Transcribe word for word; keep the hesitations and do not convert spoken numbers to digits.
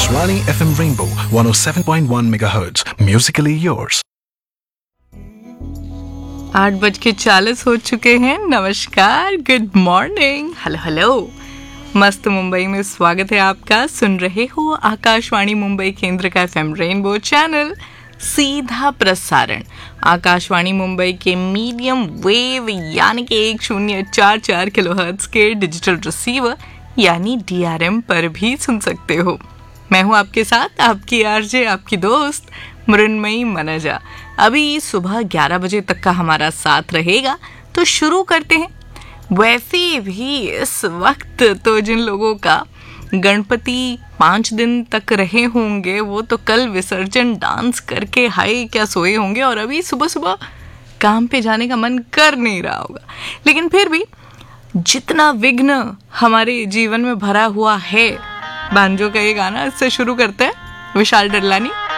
Akashvani F M Rainbow one oh seven point one megahertz. Musically yours. आठ बज के चालीस हो चुके हैं। नमस्कार, गुड मॉर्निंग, हेलो हेलो। मस्त मुंबई में स्वागत है आपका। सुन रहे हो आकाशवाणी मुंबई केंद्र का एफ एम रेनबो चैनल, सीधा प्रसारण आकाशवाणी मुंबई के मीडियम वेव यानी कि एक शून्य चार चार किलोहर्ट्ज के डिजिटल रिसीवर यानी डी आर एम पर भी सुन सकते हो। मैं हूँ आपके साथ, आपकी आरजे, आपकी दोस्त मृण्मयी मनजा। अभी सुबह ग्यारह बजे तक का हमारा साथ रहेगा, तो शुरू करते हैं। वैसे भी इस वक्त तो जिन लोगों का गणपति पाँच दिन तक रहे होंगे वो तो कल विसर्जन डांस करके हाय क्या सोए होंगे, और अभी सुबह सुबह काम पे जाने का मन कर नहीं रहा होगा। लेकिन फिर भी जितना विघ्न हमारे जीवन में भरा हुआ है, बांजो का ये गाना, इससे शुरू करते हैं। विशाल डडलानी।